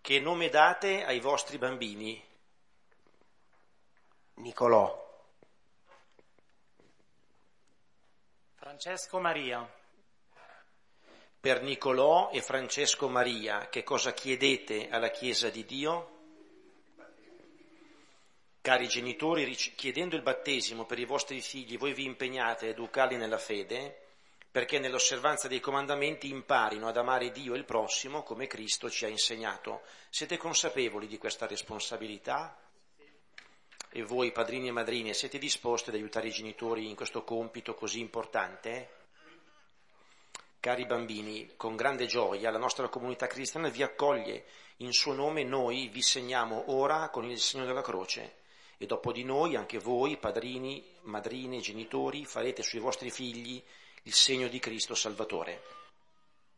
Che nome date ai vostri bambini? Nicolò. Francesco Maria. Per Nicolò e Francesco Maria, che cosa chiedete alla Chiesa di Dio? Cari genitori, chiedendo il battesimo per i vostri figli, voi vi impegnate a educarli nella fede, perché nell'osservanza dei comandamenti imparino ad amare Dio e il prossimo come Cristo ci ha insegnato. Siete consapevoli di questa responsabilità? E voi, padrini e madrine, siete disposti ad aiutare i genitori in questo compito così importante? Cari bambini, con grande gioia la nostra comunità cristiana vi accoglie. In suo nome noi vi segniamo ora con il segno della croce. E dopo di noi anche voi, padrini, madrine, genitori, farete sui vostri figli il segno di Cristo Salvatore.